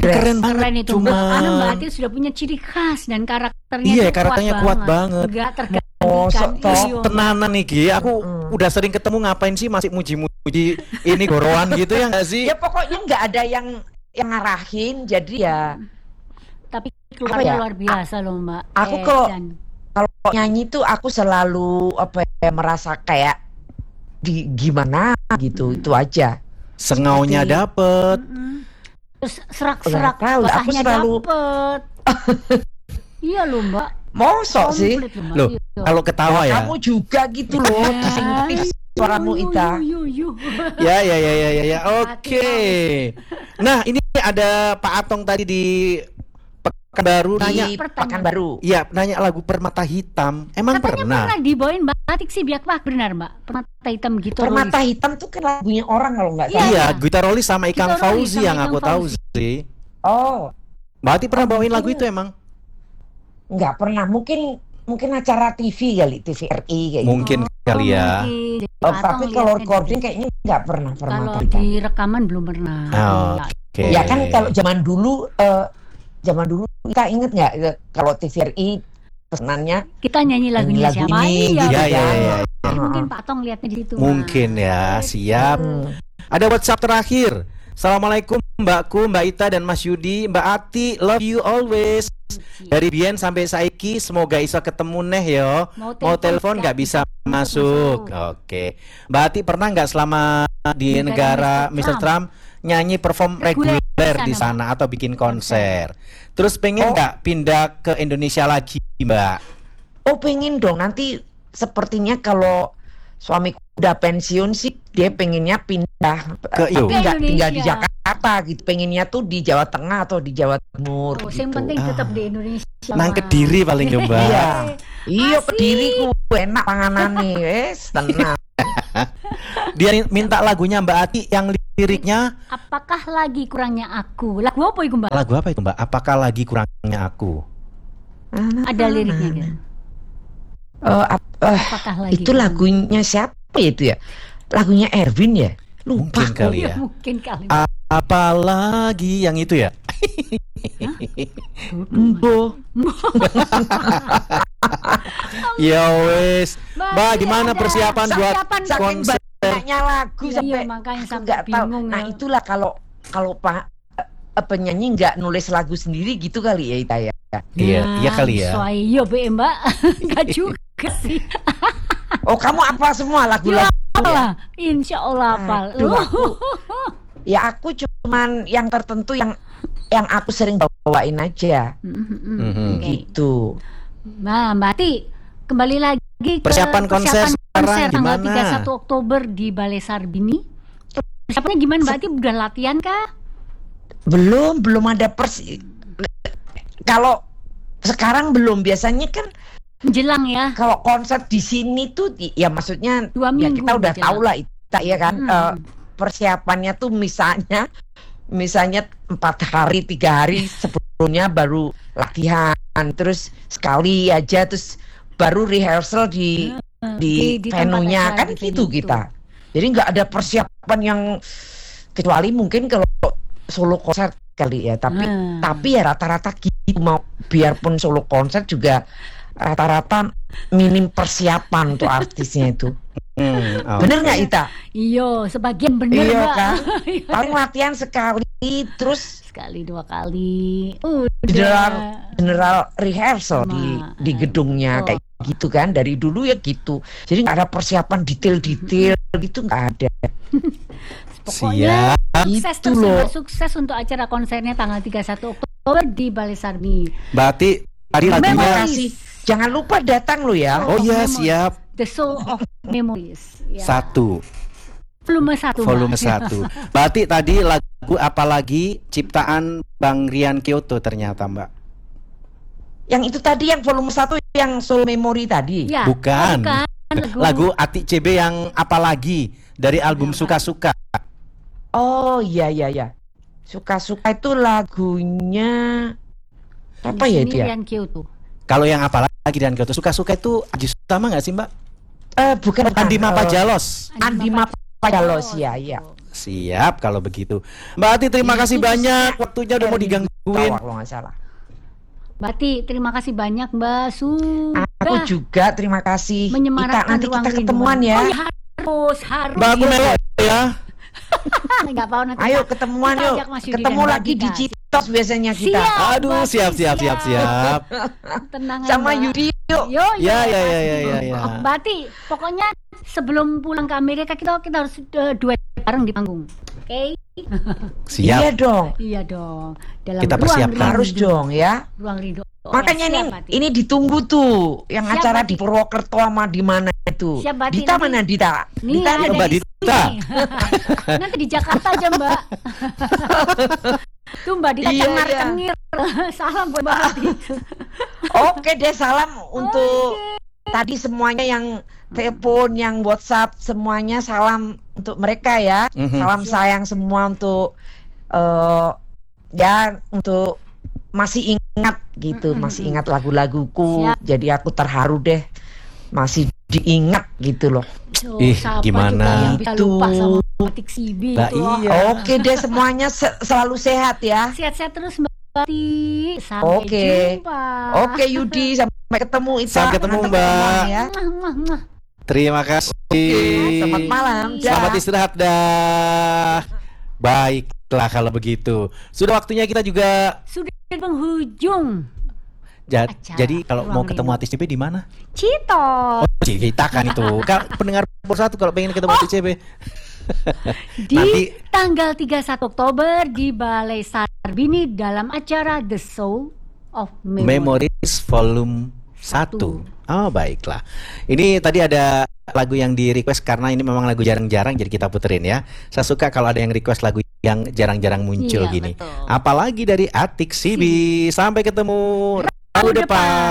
keren banget. Keren itu Cuma Karena Mbak Ati sudah punya ciri khas dan karakternya iya, itu karakternya kuat banget. Enggak Oh, tergantikan. sok toh. Iya. Tenanan nih Gi, aku udah sering ketemu ngapain sih masih muji-muji ini gorowan gitu ya nggak sih? Ya pokoknya nggak ada yang ngarahin, jadi ya Tapi Apa keluarnya ya? luar biasa loh Mbak. Aku kok- Dan kalau nyanyi tuh aku selalu merasa kayak gimana gitu, itu aja. Sengaunya Seperti- dapet. terus serak-serak Nggak tahu, aku basahnya selalu- dapet. Iya loh Mbak. Mosok sih. Komplit loh, Mbak. Loh, Iya. kalau ketawa ya. Kamu juga gitu loh, disingkir suaramu Ita. Yu. Ya. Oke. Nah, ini ada Pak Atong tadi di Pekanbaru nanya. Di Pekanbaru. Iya, nanya lagu Permata Hitam. Emang Katanya pernah? dibawain Mbak Atik sih biak benar Mbak. Permata hitam gitu. Permata Hitam tuh kan lagunya orang kalau nggak salah. Iya, Gitarolis sama Ikang Gitarolis Fauzi sama yang Ikang aku tahu Fauzi. sih. Oh, Berarti pernah bawain lagu itu emang? nggak pernah. Mungkin acara TV kali, TVRI kayak gitu. Mungkin kali ya. Oh, tapi kalau recording kayaknya nggak pernah kalau Permata Hitam. di rekaman belum pernah. Oh, Iya. Oke. Ya kan kalau zaman dulu kita inget nggak kalau TVRI pesanannya Kita nyanyi lagunya lagu siapa? ini, Iya. gitu Ya, kan. ya. Jadi mungkin Pak Tong lihatnya di situ. Mbak. Mungkin ya, siap. Hmm. Ada WhatsApp terakhir. Assalamualaikum Mbakku, Mbak Ita dan Mas Yudi, Mbak Ati, love you always. Dari Bien sampai saiki, semoga iso ketemu neh yo. Mau telepon nggak bisa masuk. Oke. Mbak Ati pernah nggak selama di negara Mr. Trump nyanyi perform Reguler reguler di di sana, sana atau bikin konser? Terus pengen nggak pindah ke Indonesia lagi, Mbak? Oh, pengen dong. Nanti sepertinya kalau suamiku udah pensiun sih, dia pengennya pindah. Ke Tapi Indo. nggak tinggal di Indonesia. Jakarta gitu. Pengennya tuh di Jawa Tengah atau di Jawa Timur Oh, gitu. yang penting tetap di Indonesia. Nang Mbak. Kediri paling ya, Mbak. Iya. Iya, Asik. Kediri ku enak panganan nih, tenang. Dia minta lagunya Mbak Ati yang liriknya Apakah lagi kurangnya aku? Lagu apa itu Mbak? lagu apa itu Mbak? Apakah lagi kurangnya aku? Ada liriknya gitu. Apakah lagi? Itu lagunya siapa itu ya? Lagunya Erwin ya? Lupa. Mungkin kali ya. Mungkin kali. Apalagi yang itu ya? Embo. Ya wes. Mbak, gimana ada persiapan buat Saking konser? banyaknya lagu Iya, sampai makanya aku sampai nggak tahu. bingung Nah, ya. itulah kalau Pak penyanyi nggak nulis lagu sendiri gitu kali ya Ita ya. Iya, iya kali ya. Iya, Be, Mbak. Enggak juga sih. Oh, kamu apa semua Ya lagu-lagu? Allah, insya Allah hafal. Aduh, aku cuman yang tertentu yang aku sering bawain aja Mhm. gitu. Nah, Mbak Ati, kembali lagi ke Persiapan konser sekarang tanggal gimana? 31 Oktober di Balai Sarbini. Persiapannya gimana Mbak Ati? Udah latihan kah? Belum ada kalau sekarang belum, biasanya kan Menjelang ya. kalau konser di sini tuh ya maksudnya 2 ya minggu kita udah menjelang. tahu lah Ita ya kan. Persiapannya tuh misalnya 4 hari 3 hari sebelumnya baru latihan, terus sekali aja, terus baru rehearsal di Di tempat venue-nya acara, kan di gitu venue kita. Jadi nggak ada persiapan yang, kecuali mungkin kalau solo konser kali ya, tapi ya rata-rata gitu, mau biarpun solo konser juga rata-rata minim persiapan untuk artisnya itu. Bener nggak Ita? Iya, sebagian bener Iya Mbak. kan? Paling latihan sekali, terus Sekali 2 kali. general rehearsal di gedungnya kayak gitu kan, dari dulu ya gitu. Jadi nggak ada persiapan detail-detail gitu, nggak ada. Pokoknya sukses Itu terus loh. Mbak. Sukses untuk acara konsernya tanggal 31 Oktober di Balai Sarbini. Mbak Ati, tadi lagunya. Terima kasih. Jangan lupa datang lo ya. Oh iya, Memories. siap. The Soul of Memories. Ya. 1. Volume 1. Volume 1. Mbak Ati, tadi lagu apalagi ciptaan Bang Rian Kyoto ternyata Mbak. Yang itu tadi yang volume 1 yang Soul Memory tadi. Ya, Bukan. lagu Lagu Ati CB yang apalagi dari album Suka-Suka. Oh iya. Suka-suka itu lagunya apa ya dia? Rian Kyoto. Kalau yang apalagi dan Kyoto, Suka-Suka itu Aji Utama nggak sih Mbak? Bukan. Andi Mapajalos. Andi Mapajalos, ya. Siap kalau begitu. Mbak Ati terima kasih banyak, waktunya udah mau digangguin. Kalau nggak salah. Mbak Ati, terima kasih banyak Mbak. Sudah Aku juga terima kasih. Ika, menyemarakan nanti ruang kita rindu. ketemuan ya. Oh, ya, harus. Mbak aku Iya. melo ya. Nggak mau nanti. Ayo ketemuan kita yuk. ajak Mas Yudi Ketemu dan Mbak lagi di Dita. Citos biasanya kita. Siap. Aduh, Mbak siap. Ati, Tenang aja, Sama Mbak. Yudi yuk. Yo, Ya, ya, pasti. ya, ya, ya. Mbak Ati, pokoknya sebelum pulang ke Amerika kita harus duet bareng di panggung. Oke? Siap. Iya dong. Iya dong. Dalam Kita ruang persiapkan. Harus rindu. dong ya. Ruang rindu. Makanya Siap, nih Mbak Ati. ini ditunggu tuh yang Siap, acara Mbak Ati. di Purwokerto sama di mana itu. Siap, Mbak Ati, Dita nanti- mana Dita? Nih Dita ada nih. Mbak di Dita. sini. Nanti di Jakarta aja Mbak. Tuh Mbak Dita Iya, cengir-cengir. Salam buat Mbak Ati. Oke deh, salam untuk tadi semuanya yang telepon, yang WhatsApp, semuanya salam untuk mereka ya. Mhm. Salam sayang semua untuk ya untuk masih ingat gitu, masih ingat lagu-laguku. Siap. Jadi aku terharu deh, masih diingat gitu loh. Tuh, Ih, siapa gimana? juga yang bisa Itu. lupa sama Batik Sibi Lah, itu loh. iya. Oke deh, semuanya selalu sehat ya. Sehat-sehat terus Mbak Ati. Sampai Oke. jumpa. Oke Yudi, sampai ketemu Ita. Sampai ketemu, Mantap Mbak. ketemuan ya. Mwah, mwah, mwah. Terima kasih. Selamat malam. Selamat Dah. istirahat dah. Baiklah kalau begitu. Sudah waktunya kita juga Sudah di penghujung Acara jadi kalau mau Ruang ketemu Rindu. artis CB di mana? Cito Oh, kita kan itu. Pendengar Pur 1 kalau pengen ketemu artis CB. di Nanti- tanggal 31 Oktober di Balai Sarbini dalam acara The Show of Memory. Memories Volume 1. Oh, baiklah. Ini tadi ada lagu yang di request karena ini memang lagu jarang-jarang jadi kita puterin ya. Saya suka kalau ada yang request lagu yang jarang-jarang muncul Iya, gini. betul. Apalagi dari Atik Sibi. Sampai ketemu Rabu depan.